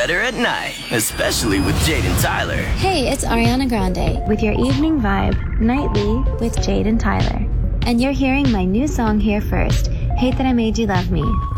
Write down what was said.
better at night, especially with Jade and Tyler. Hey, it's Ariana Grande with your evening vibe, Nightly with Jade and Tyler. And you're hearing my new song here first, Hate That I Made You Love Me.